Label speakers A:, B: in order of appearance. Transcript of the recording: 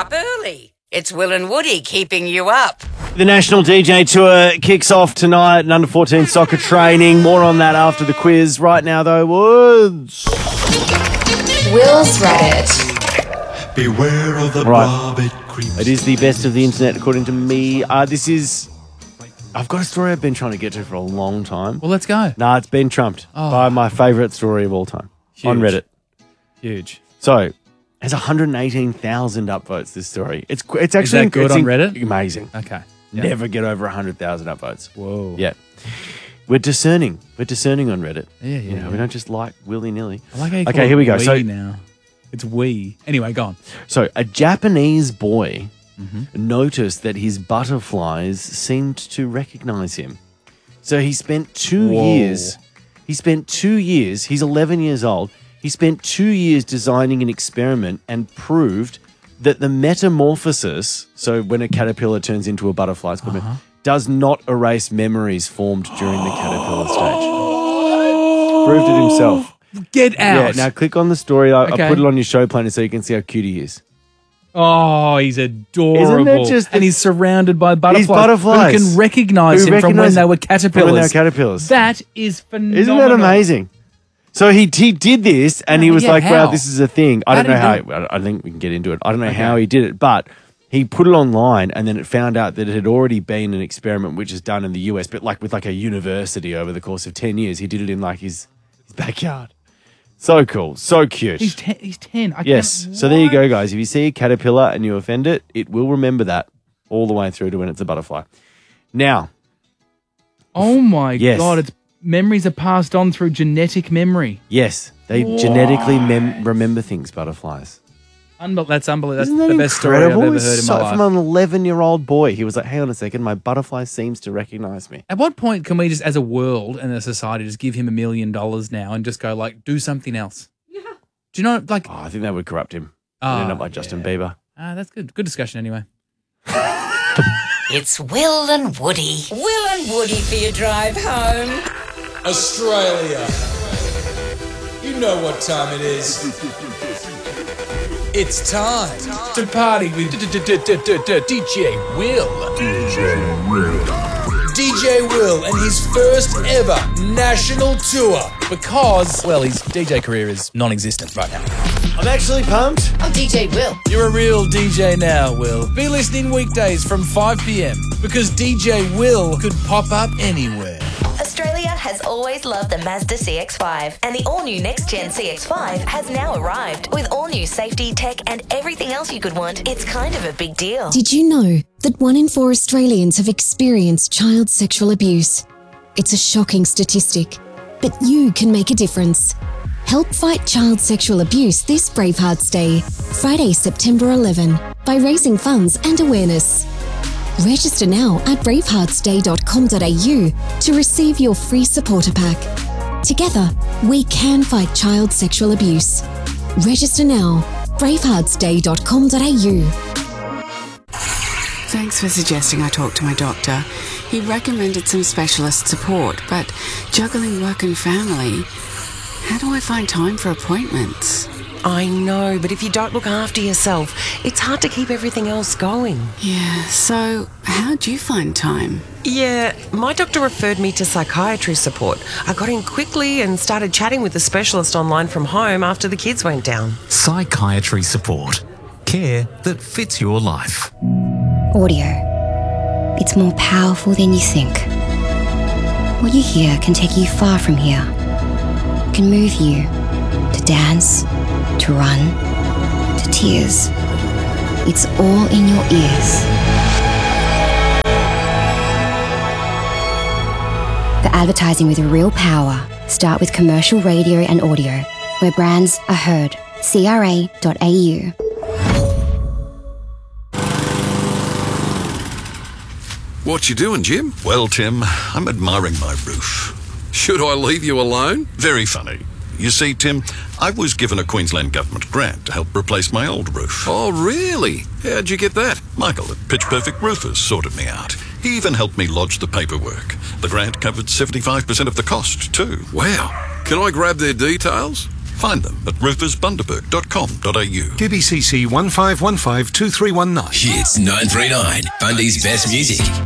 A: up early. It's Will and Woody keeping you up.
B: The National DJ Tour kicks off tonight and under-14 soccer training. More on that after the quiz. Right now, though, Woods.
C: Will's Reddit.
D: Beware of the rabbit creeps.
B: It is the best of the internet, according to me. I've got a story I've been trying to get to for a long time.
E: Well, let's go.
B: Nah, it's been trumped by my favourite story of all time on Reddit.
E: Huge.
B: So, has 118,000 upvotes, this story. It's actually...
E: Is that good on Reddit?
B: Amazing.
E: Okay. Yep.
B: Never get over 100,000 upvotes.
E: Whoa.
B: Yeah. We're discerning. We're discerning on Reddit.
E: Yeah.
B: We don't just like willy-nilly.
E: I like how you
B: Okay, here we go. So
E: now. It's we. Anyway, go on.
B: So a Japanese boy noticed that his butterflies seemed to recognize him. So he spent 2 years. He's 11 years old. He spent 2 years designing an experiment and proved that the metamorphosis, so when a caterpillar turns into a butterfly, it's called does not erase memories formed during the caterpillar stage. Proved it himself.
E: Get out.
B: Yeah, now click on the story. I put it on your show planner so you can see how cute he is.
E: Oh, he's adorable.
B: Isn't that just...
E: And he's surrounded by butterflies.
B: He's butterflies.
E: Who can recognise him from when they were caterpillars. That is phenomenal.
B: Isn't that amazing? So he did this, and he was like,
E: how?
B: "Wow, this is a thing." I don't know how. I think we can get into it. I don't know how he did it, but he put it online, and then it found out that it had already been an experiment which is done in the US, but with a university over the course of 10 years. He did it in his backyard. So cool, so cute.
E: He's 10.
B: Yes. So there you go, guys. If you see a caterpillar and you offend it, it will remember that all the way through to when it's a butterfly. Now.
E: Oh my God! Memories are passed on through genetic memory.
B: Yes, they genetically remember things, butterflies.
E: That's unbelievable. That's
B: Isn't that
E: the best story I've ever heard in my life.
B: From an 11-year-old boy, he was like, hang on a second, my butterfly seems to recognize me.
E: At what point can we just, as a world and a society, just give him $1 million now and just go, do something else? Yeah. Do you know,
B: I think that would corrupt him. Not like Justin Bieber.
E: That's good. Good discussion anyway.
A: It's Will and Woody. Will and Woody for your drive home.
F: Australia. You know what time it is. It's time to party with DJ Will. DJ Will and his first ever national tour because, his DJ career is non-existent right now.
B: I'm actually pumped.
C: I'm DJ Will.
F: You're a real DJ now, Will. Be listening weekdays from 5 p.m. because DJ Will could pop up anywhere.
G: Australia has always loved the Mazda CX-5, and the all-new next-gen CX-5 has now arrived. With all-new safety, tech, and everything else you could want, it's kind of a big deal.
H: Did you know that 1 in 4 Australians have experienced child sexual abuse? It's a shocking statistic, but you can make a difference. Help fight child sexual abuse this Bravehearts Day, Friday, September 11, by raising funds and awareness. Register now at braveheartsday.com.au to receive your free supporter pack. Together, we can fight child sexual abuse. Register now, braveheartsday.com.au.
I: Thanks for suggesting I talk to my doctor. He recommended some specialist support, but juggling work and family, how do I find time for appointments?
J: I know, but if you don't look after yourself, it's hard to keep everything else going.
I: Yeah, so how'd you find time?
J: Yeah, my doctor referred me to psychiatry support. I got in quickly and started chatting with a specialist online from home after the kids went down.
K: Psychiatry support. Care that fits your life.
L: Audio. It's more powerful than you think. What you hear can take you far from here. It can move you to dance, to run, to tears. It's all in your ears. The advertising with real power. Start with commercial radio and audio, where brands are heard. CRA.au.
M: What you doing, Jim?
K: Well, Tim, I'm admiring my roof.
M: Should I leave you alone?
K: Very funny. You see, Tim, I was given a Queensland Government grant to help replace my old roof.
M: Oh, really? How'd you get that?
K: Michael at Pitch Perfect Roofers sorted me out. He even helped me lodge the paperwork. The grant covered 75% of the cost, too.
M: Wow. Can I grab their details?
K: Find them at rufersbundaberg.com.au.
N: QBCC 15152319.
O: Hits 939, Bundy's best music.